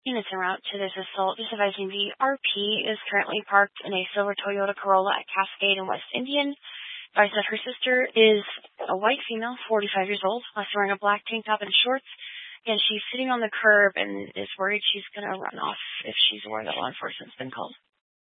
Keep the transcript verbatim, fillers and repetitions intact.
Units en route to this assault, just advising the R P is currently parked in a silver Toyota Corolla at Cascade and West Indian. Advised that her sister is a white female, forty-five years old, last wearing a black tank top and shorts. And she's sitting on the curb and is worried she's going to run off if she's aware that law enforcement's been called.